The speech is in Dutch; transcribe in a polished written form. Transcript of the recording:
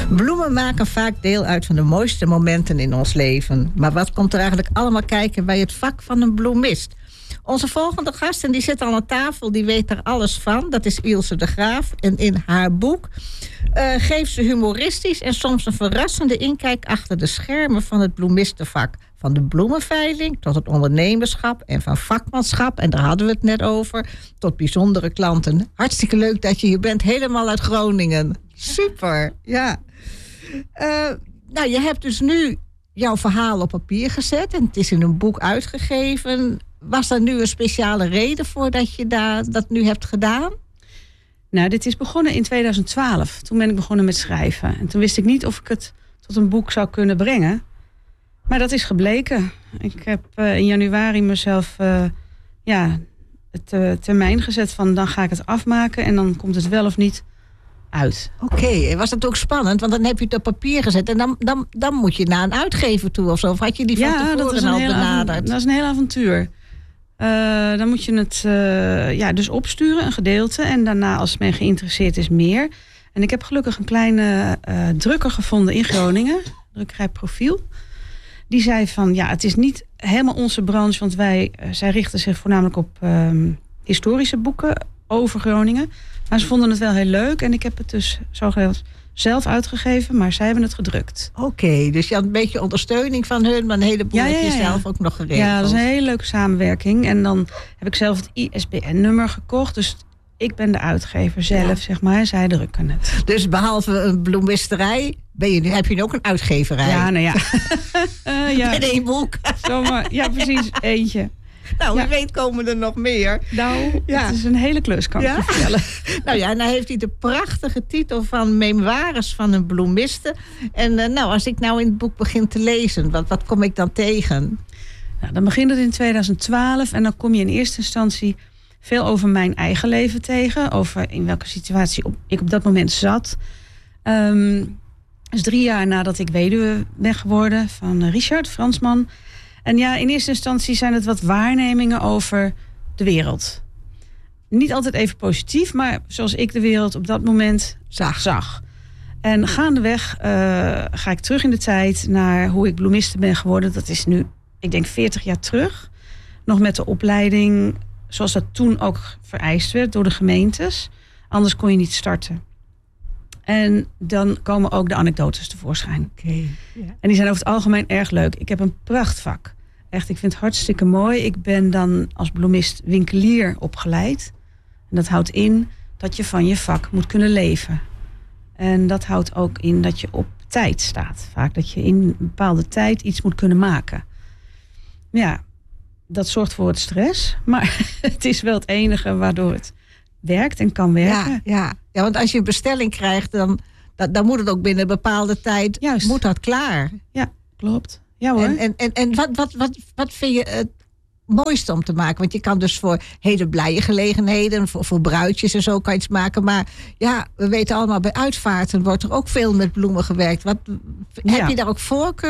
Bloemen maken vaak deel uit van de mooiste momenten in ons leven. Maar wat komt er eigenlijk allemaal kijken bij het vak van een bloemist? Onze volgende gast, en die zit al aan tafel, die weet er alles van. Dat is Ilse de Graaf. En in haar boek geeft ze humoristisch en soms een verrassende inkijk achter de schermen van het bloemistenvak. Van de bloemenveiling tot het ondernemerschap en van vakmanschap, en daar hadden we het net over, tot bijzondere klanten. Hartstikke leuk dat je hier bent, helemaal uit Groningen. Super, ja. Nou, je hebt dus nu jouw verhaal op papier gezet en het is in een boek uitgegeven. Was er nu een speciale reden voor dat je dat nu hebt gedaan? Nou, dit is begonnen in 2012. Toen ben ik begonnen met schrijven. En toen wist ik niet of ik het tot een boek zou kunnen brengen. Maar dat is gebleken. Ik heb in januari mezelf het termijn gezet van dan ga ik het afmaken en dan komt het wel of niet uit. Oké, was dat ook spannend? Want dan heb je het op papier gezet en dan moet je naar een uitgever toe of zo. Of had je die van tevoren al benaderd? Dat is een heel avontuur. Dan moet je het dus opsturen, een gedeelte. En daarna, als men geïnteresseerd is, meer. En ik heb gelukkig een kleine drukker gevonden in Groningen. Drukkerij Profiel. Die zei van, ja, het is niet helemaal onze branche. Want zij richten zich voornamelijk op historische boeken over Groningen. Maar ze vonden het wel heel leuk. En ik heb het dus zogenaamd zelf uitgegeven, maar zij hebben het gedrukt. Oké, dus je had een beetje ondersteuning van hun, maar een heleboel heb je zelf ook nog geregeld. Ja, dat is een hele leuke samenwerking. En dan heb ik zelf het ISBN-nummer gekocht. Dus ik ben de uitgever zelf, zeg maar. Zij drukken het. Dus behalve een bloemisterij, heb je nu ook een uitgeverij? Ja, nou ja. Met één boek. Zomaar, ja, precies. Eentje. Nou, wie weet komen er nog meer. Nou, het is een hele klus, kan ik je vertellen. Nou ja, en dan heeft hij de prachtige titel van Memoires van een bloemiste. En als ik nou in het boek begin te lezen, wat kom ik dan tegen? Nou, dan begint het in 2012 en dan kom je in eerste instantie veel over mijn eigen leven tegen. Over in welke situatie ik op dat moment zat. Dus 3 jaar nadat ik weduwe ben geworden van Richard Fransman. En ja, in eerste instantie zijn het wat waarnemingen over de wereld. Niet altijd even positief, maar zoals ik de wereld op dat moment zag. En gaandeweg ga ik terug in de tijd naar hoe ik bloemiste ben geworden. Dat is nu, ik denk 40 jaar terug. Nog met de opleiding, zoals dat toen ook vereist werd door de gemeentes. Anders kon je niet starten. En dan komen ook de anekdotes tevoorschijn. Okay, yeah. En die zijn over het algemeen erg leuk. Ik heb een prachtvak. Echt, ik vind het hartstikke mooi. Ik ben dan als bloemist winkelier opgeleid. En dat houdt in dat je van je vak moet kunnen leven. En dat houdt ook in dat je op tijd staat. Vaak dat je in een bepaalde tijd iets moet kunnen maken. Ja, dat zorgt voor het stress. Maar het is wel het enige waardoor het werkt en kan werken. Ja, want als je een bestelling krijgt, dan moet het ook binnen een bepaalde tijd. Juist. Moet dat klaar. Ja, klopt. Ja hoor. En wat vind je het mooiste om te maken? Want je kan dus voor hele blije gelegenheden, voor bruidjes en zo kan je iets maken. Maar ja, we weten allemaal, bij uitvaarten wordt er ook veel met bloemen gewerkt. Heb je daar ook voorkeur